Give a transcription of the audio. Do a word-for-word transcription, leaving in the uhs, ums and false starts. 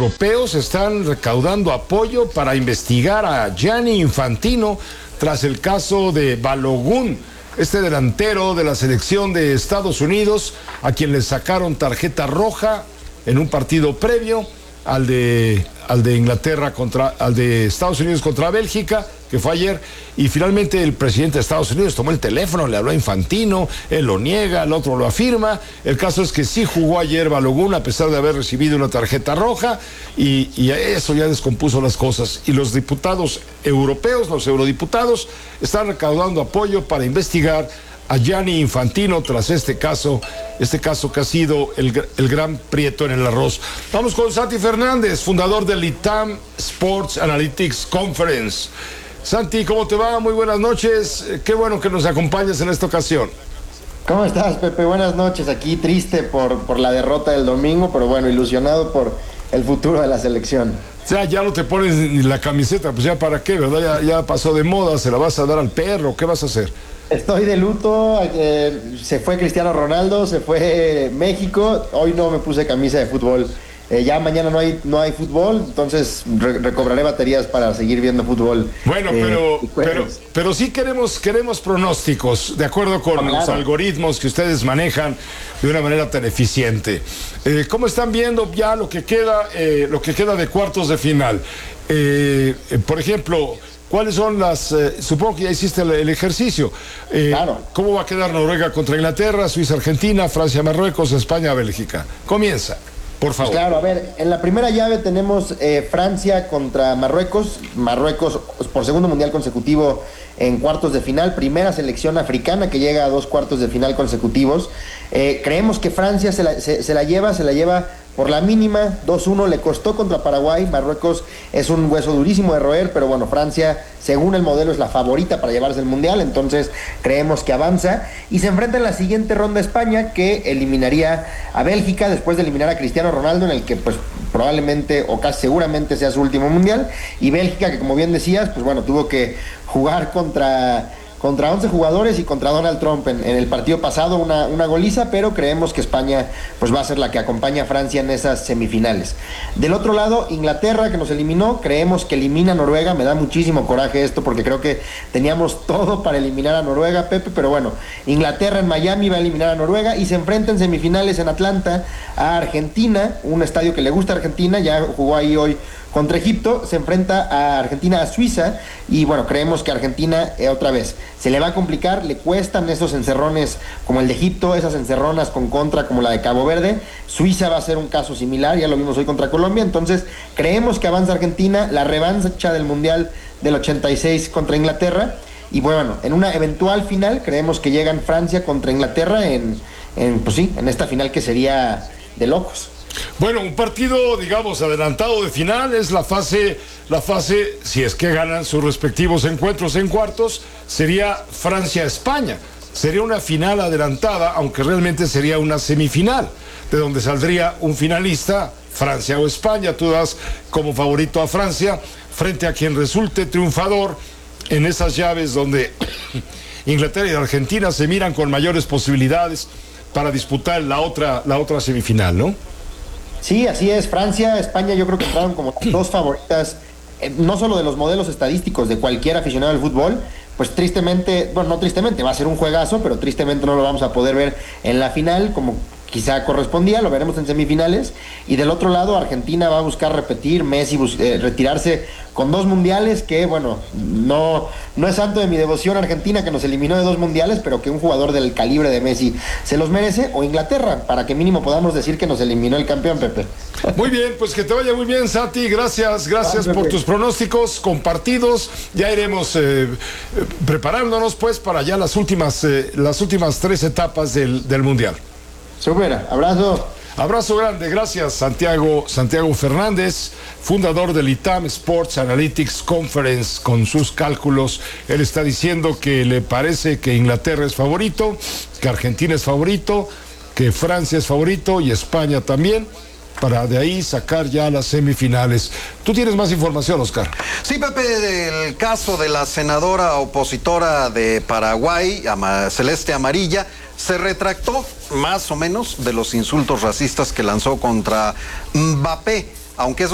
europeos están recaudando apoyo para investigar a Gianni Infantino tras el caso de Balogun, este delantero de la selección de Estados Unidos, a quien le sacaron tarjeta roja en un partido previo al de, al de Inglaterra contra, al de Estados Unidos contra Bélgica, que fue ayer, y finalmente el presidente de Estados Unidos tomó el teléfono, le habló a Infantino, él lo niega, el otro lo afirma. El caso es que sí jugó ayer Balogun a pesar de haber recibido una tarjeta roja, y, y eso ya descompuso las cosas. Y los diputados europeos, los eurodiputados, están recaudando apoyo para investigar a Gianni Infantino tras este caso, este caso que ha sido el, el gran prieto en el arroz. Vamos con Santi Fernández, fundador del ITAM Sports Analytics Conference. Santi, ¿cómo te va? Muy buenas noches. Qué bueno que nos acompañes en esta ocasión. ¿Cómo estás, Pepe? Buenas noches. Aquí triste por, por la derrota del domingo, pero bueno, ilusionado por el futuro de la selección. O sea, ya no te pones ni la camiseta, pues ya para qué, ¿verdad? Ya, ya pasó de moda, ¿se la vas a dar al perro? ¿Qué vas a hacer? Estoy de luto, eh, se fue Cristiano Ronaldo, se fue México, hoy no me puse camisa de fútbol. Eh, ya mañana no hay no hay fútbol, entonces re recobraré baterías para seguir viendo fútbol. Bueno, eh, pero, pero pero sí queremos queremos pronósticos, de acuerdo con oh, claro. los algoritmos que ustedes manejan de una manera tan eficiente. Eh, ¿Cómo están viendo ya lo que queda, eh, lo que queda de cuartos de final? Eh, eh, por ejemplo, ¿cuáles son las...? Eh, supongo que ya hiciste el, el ejercicio. Eh, claro. ¿Cómo va a quedar Noruega contra Inglaterra, Suiza, Argentina, Francia, Marruecos, España, Bélgica? Comienza, por favor. Pues claro, a ver, en la primera llave tenemos eh, Francia contra Marruecos. Marruecos por segundo mundial consecutivo en cuartos de final. Primera selección africana que llega a dos cuartos de final consecutivos. Eh, creemos que Francia se la, se, se la lleva, se la lleva... por la mínima, dos uno, le costó contra Paraguay. Marruecos es un hueso durísimo de roer, pero bueno, Francia, según el modelo, es la favorita para llevarse el Mundial, entonces creemos que avanza. Y se enfrenta en la siguiente ronda España, que eliminaría a Bélgica después de eliminar a Cristiano Ronaldo, en el que pues probablemente o casi seguramente sea su último Mundial. Y Bélgica, que como bien decías, pues bueno, tuvo que jugar contra... contra once jugadores y contra Donald Trump en, en el partido pasado, una, una goliza, pero creemos que España pues va a ser la que acompaña a Francia en esas semifinales. Del otro lado, Inglaterra, que nos eliminó, creemos que elimina a Noruega. Me da muchísimo coraje esto porque creo que teníamos todo para eliminar a Noruega, Pepe, pero bueno, Inglaterra en Miami va a eliminar a Noruega y se enfrenta en semifinales en Atlanta a Argentina, un estadio que le gusta a Argentina, ya jugó ahí hoy contra Egipto. Se enfrenta a Argentina, a Suiza, y bueno, creemos que Argentina eh, otra vez se le va a complicar, le cuestan esos encerrones como el de Egipto, esas encerronas con contra como la de Cabo Verde. Suiza va a ser un caso similar, ya lo vimos hoy contra Colombia, entonces creemos que avanza Argentina, la revancha del Mundial del ochenta y seis contra Inglaterra, y bueno, en una eventual final creemos que llegan Francia contra Inglaterra en, en pues sí, en esta final que sería de locos. Bueno, un partido, digamos, adelantado de final, es la fase, la fase, si es que ganan sus respectivos encuentros en cuartos, sería Francia-España. Sería una final adelantada, aunque realmente sería una semifinal, de donde saldría un finalista, Francia o España. Tú das como favorito a Francia, frente a quien resulte triunfador en esas llaves donde Inglaterra y Argentina se miran con mayores posibilidades para disputar la otra, la otra semifinal, ¿no? Sí, así es. Francia, España, yo creo que entraron como dos favoritas, eh, no solo de los modelos estadísticos de cualquier aficionado al fútbol. Pues tristemente, bueno, no tristemente, va a ser un juegazo, pero tristemente no lo vamos a poder ver en la final como quizá correspondía, lo veremos en semifinales. Y del otro lado, Argentina va a buscar repetir, Messi bus eh, retirarse con dos mundiales, que bueno, no, no es santo de mi devoción Argentina, que nos eliminó de dos mundiales, pero que un jugador del calibre de Messi se los merece, o Inglaterra, para que mínimo podamos decir que nos eliminó el campeón, Pepe. Muy bien, pues que te vaya muy bien, Santi, gracias, gracias por tus pronósticos compartidos. Ya iremos eh, preparándonos pues para ya las últimas, eh, las últimas tres etapas del, del mundial. Súper, abrazo. Abrazo grande, gracias Santiago, Santiago Fernández, fundador del ITAM Sports Analytics Conference, con sus cálculos. Él está diciendo que le parece que Inglaterra es favorito, que Argentina es favorito, que Francia es favorito y España también, para de ahí sacar ya las semifinales. Tú tienes más información, Oscar. Sí, Pepe, del caso de la senadora opositora de Paraguay, Ama- Celeste Amarilla, se retractó más o menos de los insultos racistas que lanzó contra Mbappé, aunque eso